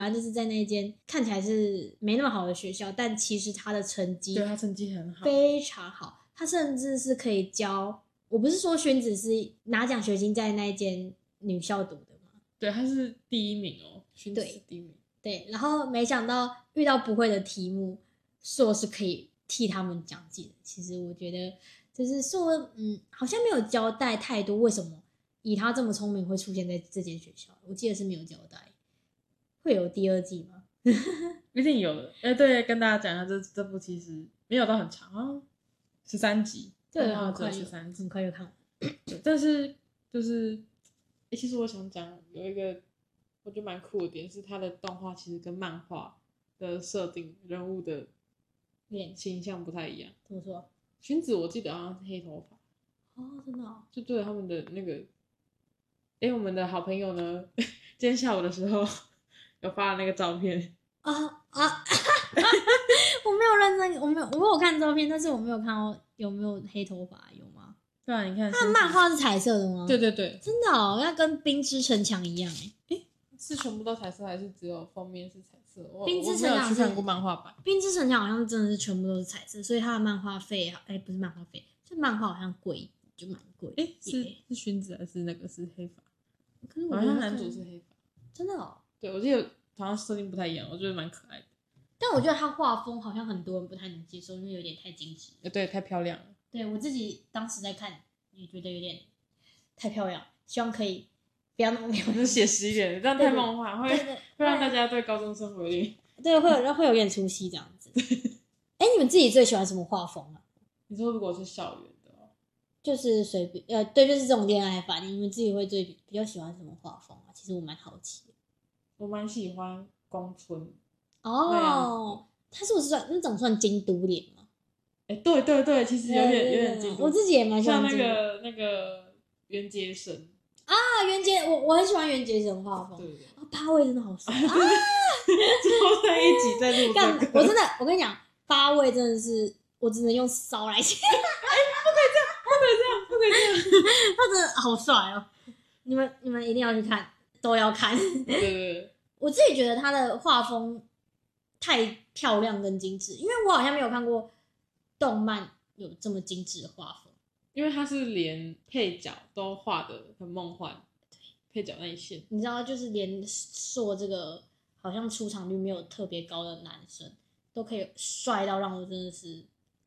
反正就是在那间看起来是没那么好的学校，但其实他的成绩对他成绩很好， 非常好，他甚至是可以教。我不是说薰子是拿奖学金在那一间女校读的吗？ 对，他是第1名哦，薰子是第1名。 对，然后没想到遇到不会的题目，硕是可以替他们讲解的。其实我觉得就是硕，好像没有交代太多为什么以他这么聪明会出现在这间学校，我记得是没有交代。会有第2季吗？ 一定有的。对，跟大家讲一下，这部其实没有到很长啊，13集， 对，很快 13集， 很快就看完。 对，但是就是其实我想讲有一个我觉得蛮酷的点是，它的动画其实跟漫画的设定人物的形象不太一样。 怎么说？ 薰子我记得好像是黑头发。 哦，真的哦。 就对他们的那个，我们的好朋友呢，今天下午的时候有发了那个照片啊，我没有认真，我有看照片，但是我没有看到有没有黑头发，有吗？ 对啊，你看它漫画是彩色的吗？ 对对对， 真的哦，那跟冰之城墙一样是全部都彩色还是只有封面是彩色？ 冰之城墙我没有去看过漫画版。 冰之城墙好像真的是全部都是彩色，所以它的漫画费，不是漫画费，就漫画好像贵，就蛮贵。 是薰子还是那个是黑发？ 可是我好像男主是黑发。 真的哦。 对，我记得好像设定不太一样，我觉得蛮可爱的。 但我觉得他画风好像很多人不太能接受，因为有点太精致。 对，太漂亮了。 对，我自己当时在看，也觉得有点太漂亮，希望可以不要那么漂亮， 就写实一点，这样太梦幻，会让大家对高中生活有点对，会有点出戏这样子。你们自己最喜欢什么画风啊？ 你说如果是校园的就是随便对，就是这种恋爱法，你们自己会比较喜欢什么画风啊？其实我蛮好奇的。 我蛮喜欢宫村哦，他是不是那种算京都脸吗？ 对对对，其实有点京都， 我自己也蛮喜欢像那个原节神啊，原节我很喜欢原节神画风， 对对， 八位真的好帅啊！ 之后再一集再录这个， 我跟你讲，八位真的是我只能用骚来形容， 不可以这样， 他真的好帅哦！你们一定要去看，都要看。 对， 我自己觉得他的画风太漂亮跟精致，因为我好像没有看过动漫有这么精致的画风， 因为他是连配角都画的很梦幻，配角那一线， 你知道，就是连硕这个好像出场率没有特别高的男生，都可以帅到让我真的是。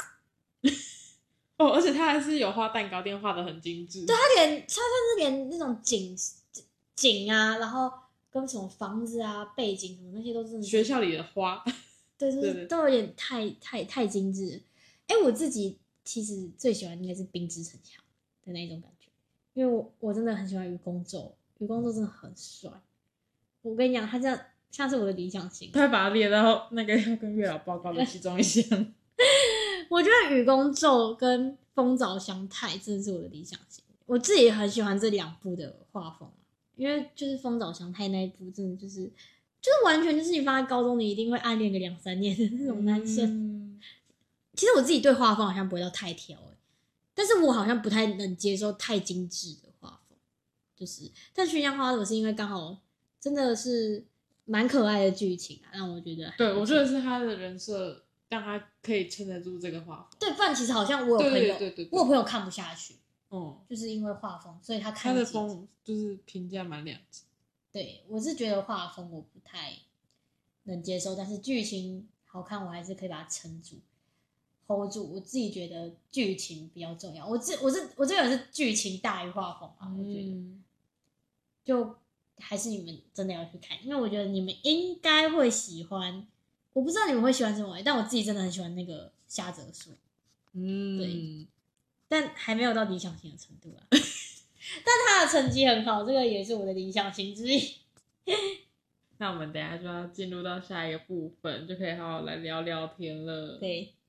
而且他还是有画蛋糕店，画的很精致。 对，他甚至连那种景啊，然后跟什么房子啊、背景什么那些都真的是学校里的花， 对，就是都有点太精致了。我自己其实最喜欢应该是冰之城墙的那种感觉，因为我真的很喜欢雨宫宙，雨宫宙真的很帅。我跟你讲，他这样像是我的理想型， 他会把它列到那个要跟月老报告的其中一项。 我觉得雨宫宙跟风早香太真的是我的理想型，我自己也很喜欢这2部的画风，因为就是风早香太那一部真的就是完全就是你放在高中你一定会暗恋个2-3年的那种男生。其实我自己对画风好像不会到太挑但是我好像不太能接受太精致的画风，但薰香花朵是因为刚好真的是蛮可爱的剧情让我觉得对，我觉得是他的人设让他可以撑得住这个画风。 对，不然其实好像我有朋友， 对我有朋友看不下去， 就是因为画风，所以他的风就是评价蛮两极。 对，我是觉得画风我不太能接受，但是剧情好看，我还是可以把它撑住 ，hold 住。我自己觉得剧情比较重要，我这个人是剧情大于画风我觉得就还是你们真的要去看，因为我觉得你们应该会喜欢。我不知道你们会喜欢什么但我自己真的很喜欢那个虾泽树。对，但还没有到理想型的程度但他的成绩很好，这个也是我的理想型之一。 那我们等一下就要进入到下一个部分，就可以好好来聊聊天了。 对。